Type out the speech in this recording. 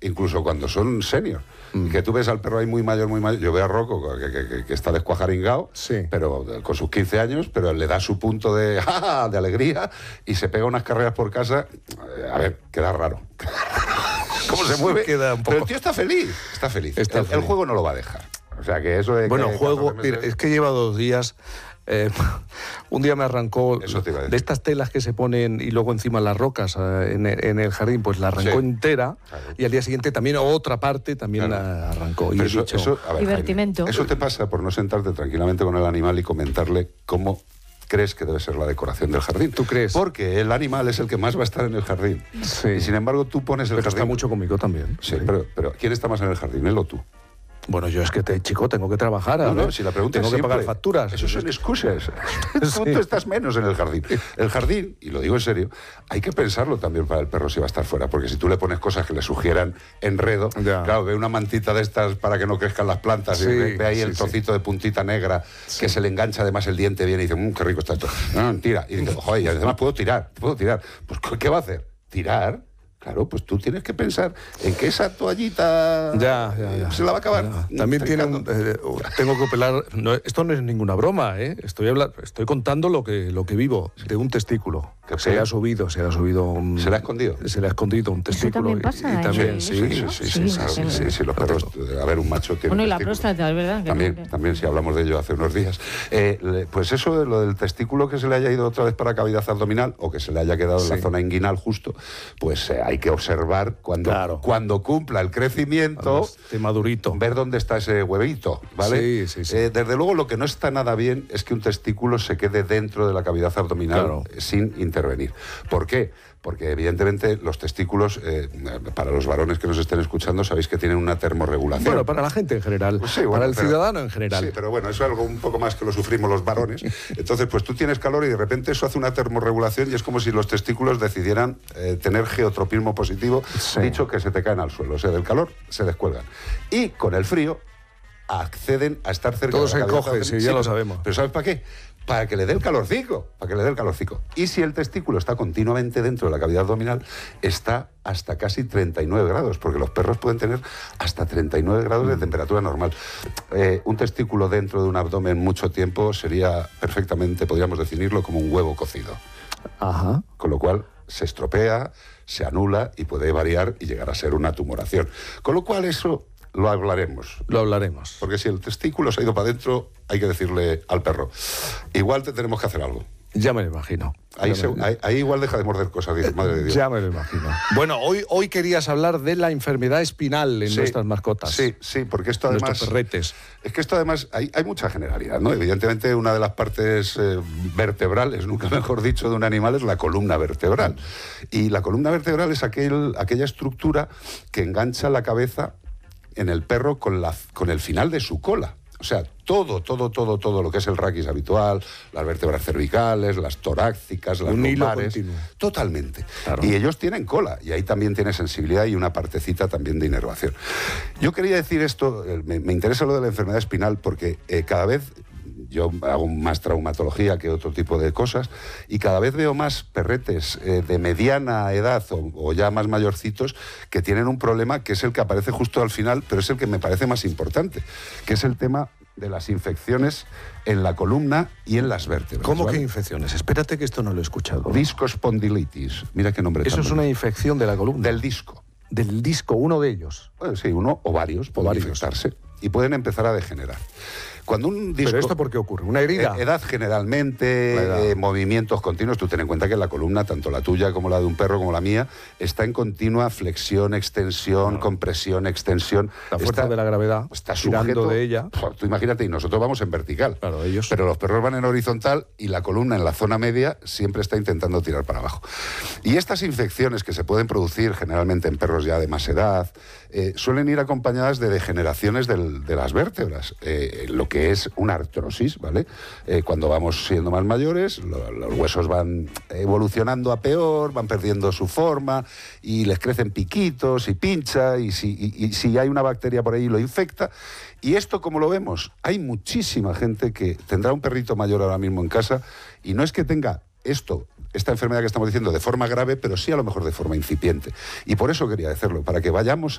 incluso cuando son senior. Que tú ves al perro ahí muy mayor, yo veo a Rocco que está descuajaringado, sí, pero con sus 15 años, pero le da su punto de alegría y se pega unas carreras por casa. A ver, queda raro. ¿Cómo se mueve? Queda un poco... Pero el tío está feliz. El juego no lo va a dejar. O sea, que eso de bueno, que juego... Mira, es que lleva 2 días... un día me arrancó de estas telas que se ponen y luego encima las rocas en el jardín, pues la arrancó entera, claro. Y al día siguiente también otra parte también la arrancó. Pero y divertimento. Eso te pasa por no sentarte tranquilamente con el animal y comentarle cómo crees que debe ser la decoración del jardín. ¿Tú crees? Porque el animal es el que más va a estar en el jardín. Sí. Y sin embargo tú pones el pero jardín... está mucho conmigo también. Sí, pero ¿quién está más en el jardín, él o tú? Bueno, yo es que, chico, tengo que trabajar. No, si la pregunta tengo es que simple. pagar facturas. Eso son excusas. Sí. Tú estás menos en el jardín. El jardín, y lo digo en serio, hay que pensarlo también para el perro si va a estar fuera, porque si tú le pones cosas que le sugieran enredo, claro, ve una mantita de estas para que no crezcan las plantas, y ve ahí el trocito de puntita negra que se le engancha además el diente bien y dice, qué rico está esto. No, tira. Y dice, joder, y además puedo tirar. Pues, ¿qué va a hacer? ¿Tirar? Claro, pues tú tienes que pensar en que esa toallita se la va a acabar. También tengo que pelar... No, esto no es ninguna broma, ¿eh? Estoy contando lo que vivo de un testículo. Se le ha subido ¿Se le ha escondido? Se le ha escondido un testículo. Eso también pasa, y también, sí, los perros, a ver, un macho tiene... Bueno, y la próstata, es verdad. También, si hablamos de ello hace unos días. Pues eso de lo del testículo que se le haya ido otra vez para cavidad abdominal o que se le haya quedado en la zona inguinal justo, pues hay que observar cuando cumpla el crecimiento, esté madurito, ver dónde está ese huevito, ¿vale? Sí. Desde luego lo que no está nada bien es que un testículo se quede dentro de la cavidad abdominal sin intervenir. ¿Por qué? Porque evidentemente los testículos, para los varones que nos estén escuchando, sabéis que tienen una termorregulación. Bueno, para la gente en general, pues para el ciudadano en general. Sí, pero bueno, eso es algo un poco más que lo sufrimos los varones. Entonces, pues tú tienes calor y de repente eso hace una termorregulación y es como si los testículos decidieran tener geotropismo positivo, dicho que se te caen al suelo. O sea, del calor se descuelgan. Y con el frío acceden a estar cerca de la cavidad. Todo se encoge, ya lo sabemos. Pero ¿sabes para qué? Para que le dé el calorcico, Y si el testículo está continuamente dentro de la cavidad abdominal, está hasta casi 39 grados, porque los perros pueden tener hasta 39 grados de temperatura normal. Un testículo dentro de un abdomen mucho tiempo sería perfectamente, podríamos definirlo como un huevo cocido. Ajá. Con lo cual se estropea, se anula y puede variar y llegar a ser una tumoración. Con lo cual eso... Lo hablaremos. Porque si el testículo se ha ido para adentro, hay que decirle al perro, igual te tenemos que hacer algo. Ya me lo imagino. Ahí igual deja de morder cosas, dice, madre de Dios. Ya me lo imagino. Bueno, hoy querías hablar de la enfermedad espinal en nuestras mascotas. Sí, porque esto además... Nuestros perretes. Es que esto además, hay mucha generalidad, ¿no? Evidentemente una de las partes vertebrales, nunca mejor dicho, de un animal es la columna vertebral. Y la columna vertebral es aquella estructura que engancha la cabeza en el perro con el final de su cola. O sea, todo lo que es el raquis habitual, las vértebras cervicales, las torácicas, las lumbares, totalmente. Claro. Y ellos tienen cola, y ahí también tiene sensibilidad y una partecita también de inervación. Yo quería decir esto, me interesa lo de la enfermedad espinal, porque cada vez... Yo hago más traumatología que otro tipo de cosas y cada vez veo más perretes de mediana edad o ya más mayorcitos que tienen un problema que es el que aparece justo al final, pero es el que me parece más importante, que es el tema de las infecciones en la columna y en las vértebras. ¿Cómo que infecciones? Espérate que esto no lo he escuchado. Discospondilitis. Mira qué nombre. Eso es una infección de la columna. Del disco. Del disco, uno de ellos. Bueno, sí, uno o varios pueden infectarse y pueden empezar a degenerar. Cuando un disco... ¿Pero esto por qué ocurre? ¿Una herida? Edad generalmente, movimientos continuos. Tú ten en cuenta que la columna, tanto la tuya como la de un perro como la mía, está en continua flexión, extensión, compresión, extensión. La fuerza de la gravedad está sujeto de ella. Tú imagínate, y nosotros vamos en vertical. Claro, ellos. Pero los perros van en horizontal y la columna en la zona media siempre está intentando tirar para abajo. Y estas infecciones que se pueden producir generalmente en perros ya de más edad, suelen ir acompañadas de degeneraciones de las vértebras. Lo que es una artrosis, ¿vale? Cuando vamos siendo más mayores, los huesos van evolucionando a peor, van perdiendo su forma y les crecen piquitos y pincha y si hay una bacteria por ahí lo infecta. Y esto, como lo vemos, hay muchísima gente que tendrá un perrito mayor ahora mismo en casa y no es que tenga esta enfermedad que estamos diciendo de forma grave, pero sí a lo mejor de forma incipiente. Y por eso quería decirlo, para que vayamos